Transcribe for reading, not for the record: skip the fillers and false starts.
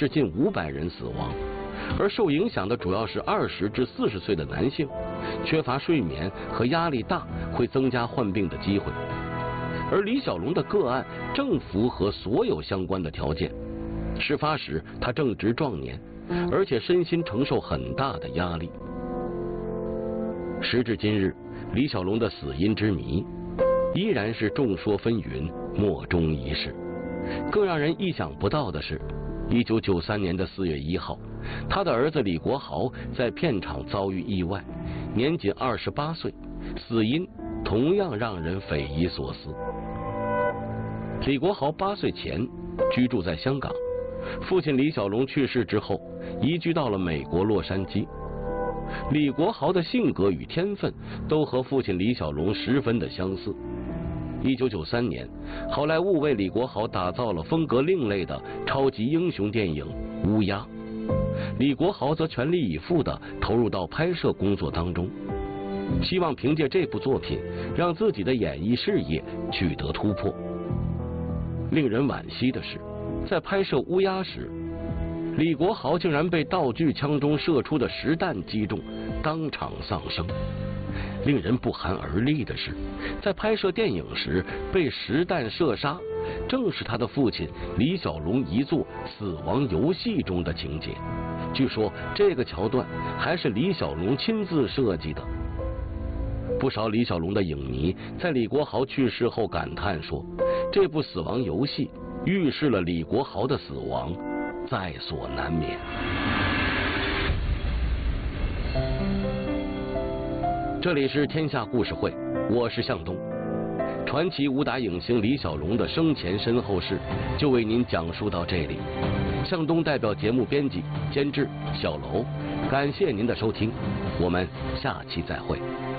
致近500人死亡，而受影响的主要是20至40岁的男性，缺乏睡眠和压力大会增加患病的机会。而李小龙的个案正符合所有相关的条件。事发时他正值壮年，而且身心承受很大的压力。时至今日，李小龙的死因之谜依然是众说纷纭，莫衷一是。更让人意想不到的是，1993年的4月1号，他的儿子李国豪在片场遭遇意外，年仅28岁，死因同样让人匪夷所思。李国豪8岁前居住在香港，父亲李小龙去世之后，移居到了美国洛杉矶。李国豪的性格与天分都和父亲李小龙十分的相似。1993年，好莱坞为李国豪打造了风格另类的超级英雄电影《乌鸦》，李国豪则全力以赴地投入到拍摄工作当中，希望凭借这部作品让自己的演艺事业取得突破。令人惋惜的是，在拍摄《乌鸦》时，李国豪竟然被道具枪中射出的实弹击中，当场丧生。令人不寒而栗的是，在拍摄电影时被实弹射杀，正是他的父亲李小龙遗作《死亡游戏》中的情节。据说这个桥段还是李小龙亲自设计的。不少李小龙的影迷在李国豪去世后感叹说，这部《死亡游戏》预示了李国豪的死亡在所难免。这里是天下故事会，我是向东。传奇武打影星李小龙的生前身后事就为您讲述到这里。向东代表节目编辑监制小楼，感谢您的收听，我们下期再会。